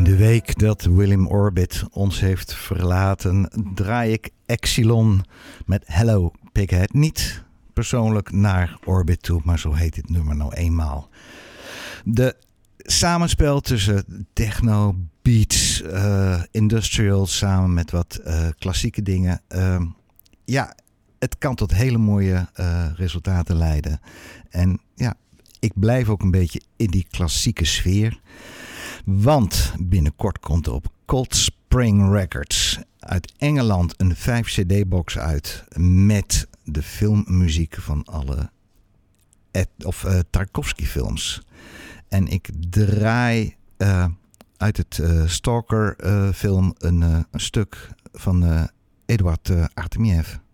De week dat William Orbit ons heeft verlaten, draai ik Exilon met Hello Pighead. Niet persoonlijk naar Orbit toe, maar zo heet dit nummer nou eenmaal. De samenspel tussen techno, beats, industrial samen met wat klassieke dingen. Het kan tot hele mooie resultaten leiden. En ja, ik blijf ook een beetje in die klassieke sfeer. Want binnenkort komt er op Cold Spring Records uit Engeland een 5-cd-box uit met de filmmuziek van alle Tarkovsky-films. En ik draai uit het Stalker-film een stuk van Eduard Artemiev.